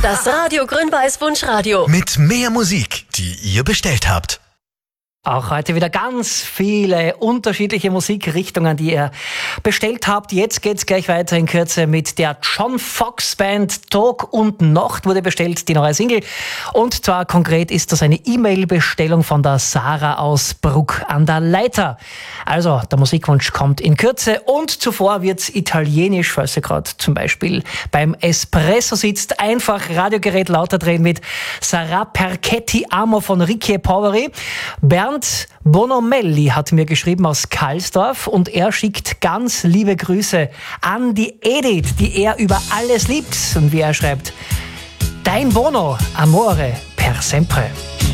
Das Radio Grün-Weiß Wunschradio. Mit mehr Musik, die ihr bestellt habt. Auch heute wieder ganz viele unterschiedliche Musikrichtungen, die ihr bestellt habt. Jetzt geht's gleich weiter in Kürze mit der John Foxx Band. Tag und Nacht wurde bestellt, die neue Single. Und zwar konkret ist das eine E-Mail-Bestellung von der Sarah aus Bruck an der Leiter. Also, der Musikwunsch kommt in Kürze und zuvor wird's italienisch, falls ihr gerade zum Beispiel beim Espresso sitzt. Einfach Radiogerät lauter drehen mit Sarà perché ti amo von Ricky Poveri. Bernd Bonomelli hat mir geschrieben aus Karlsdorf und er schickt ganz liebe Grüße an die Edith, die er über alles liebt. Und wie er schreibt: Dein Bono, amore per sempre.